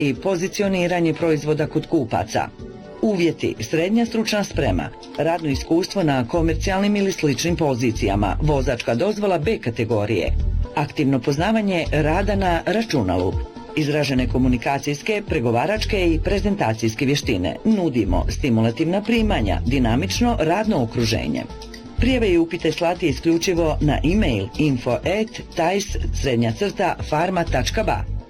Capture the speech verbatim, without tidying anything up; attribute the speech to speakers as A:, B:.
A: i pozicioniranje proizvoda kod kupaca. Uvjeti: srednja stručna sprema, radno iskustvo na komercijalnim ili sličnim pozicijama, vozačka dozvola B kategorije, aktivno poznavanje rada na računalu, izražene komunikacijske, pregovaračke i prezentacijske vještine. Nudimo stimulativna primanja, dinamično radno okruženje. Prijave i upite slati isključivo na e-mail info at tais srednja crta farma tačka ba.